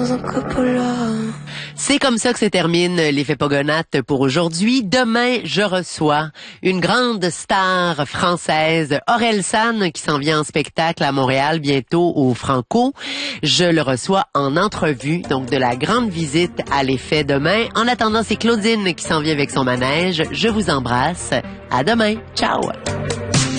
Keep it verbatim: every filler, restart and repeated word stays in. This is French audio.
dans un Coppola. C'est comme ça que se termine l'effet Pogonate pour aujourd'hui. Demain, je reçois une grande star française, Aurel San, qui s'en vient en spectacle à Montréal bientôt au Franco. Je le reçois en entrevue, donc de la grande visite à l'effet demain. En attendant, c'est Claudine qui s'en vient avec son manège. Je vous embrasse. À demain. Ciao!